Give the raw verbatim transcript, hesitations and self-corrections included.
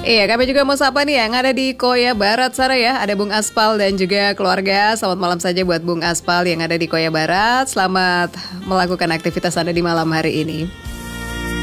Iya, kami juga mau sapa nih yang ada di Koya Barat sana ya. Ada Bung Aspal dan juga keluarga. Selamat malam saja buat Bung Aspal yang ada di Koya Barat. Selamat melakukan aktivitas Anda di malam hari ini.